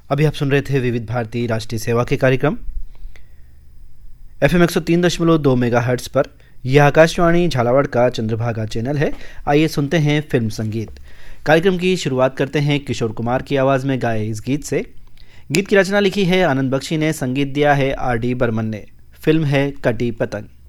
अभी आप सुन रहे थे विविध भारती राष्ट्रीय सेवा के कार्यक्रम FM 103.2 मेगाहर्ट्ज पर। यह आकाशवाणी झालावाड़ का चंद्रभागा चैनल है। आइए सुनते हैं फिल्म संगीत। कार्यक्रम की शुरुआत करते हैं किशोर कुमार की आवाज़ में गाए इस गीत से। गीत की रचना लिखी है आनंद बख्शी ने, संगीत दिया है RD बर्मन ने। फिल्म है कटी पतंग।